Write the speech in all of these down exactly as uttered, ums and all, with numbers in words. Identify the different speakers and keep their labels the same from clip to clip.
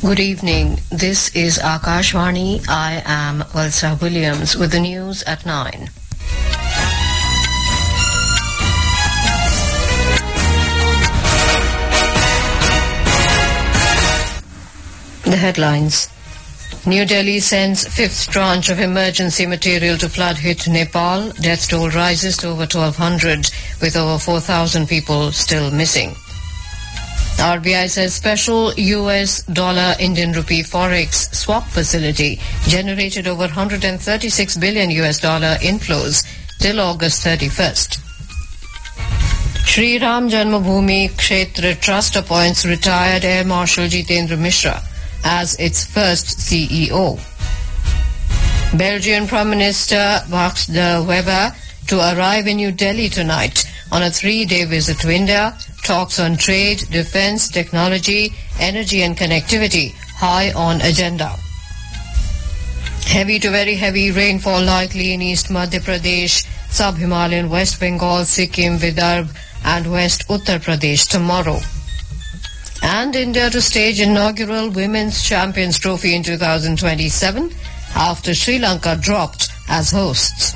Speaker 1: Good evening. This is Akashvani. I am Valsa Williams with the news at nine. The headlines. New Delhi sends fifth tranche of emergency material to flood-hit Nepal. Death toll rises to over twelve hundred, with over four thousand people still missing. R B I says special U S dollar Indian rupee forex swap facility generated over one hundred thirty-six billion U S dollar inflows till August thirty-first. Shri Ram Janmabhoomi Kshetra Trust appoints retired Air Marshal Jitendra Mishra as its first C E O. Belgian Prime Minister Max de Weber to arrive in New Delhi tonight on a three-day visit to India. Talks on trade, defense, technology, energy and connectivity high on agenda. Heavy to very heavy rainfall likely in East Madhya Pradesh, Sub-Himalayan West Bengal, Sikkim, Vidarbha and West Uttar Pradesh tomorrow. And India to stage inaugural Women's Champions Trophy in two thousand twenty-seven after Sri Lanka dropped as hosts.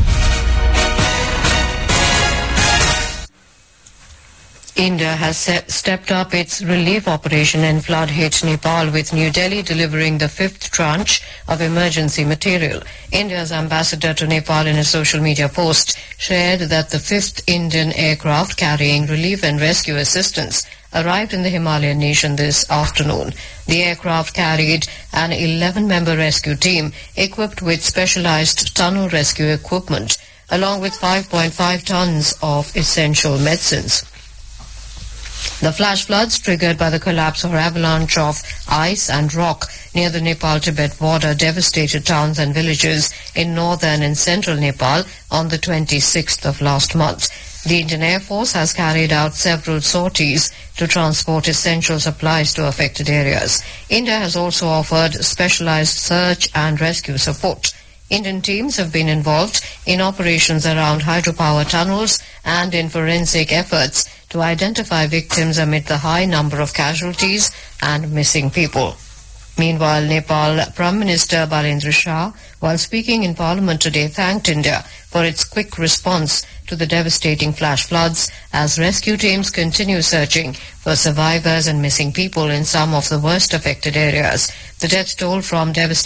Speaker 1: India has se- stepped up its relief operation in flood-hit Nepal, with New Delhi delivering the fifth tranche of emergency material. India's ambassador to Nepal in a social media post shared that the fifth Indian aircraft carrying relief and rescue assistance arrived in the Himalayan nation this afternoon. The aircraft carried an eleven-member rescue team equipped with specialized tunnel rescue equipment, along with five point five tons of essential medicines. The flash floods triggered by the collapse or avalanche of ice and rock near the Nepal-Tibet border devastated towns and villages in northern and central Nepal on the twenty-sixth of last month. The Indian Air Force has carried out several sorties to transport essential supplies to affected areas. India has also offered specialized search and rescue support. Indian teams have been involved in operations around hydropower tunnels and in forensic efforts to identify victims amid the high number of casualties and missing people. Meanwhile, Nepal Prime Minister Balendra Shah, while speaking in Parliament today, thanked India for its quick response to the devastating flash floods as rescue teams continue searching for survivors and missing people in some of the worst affected areas. The death toll from devastating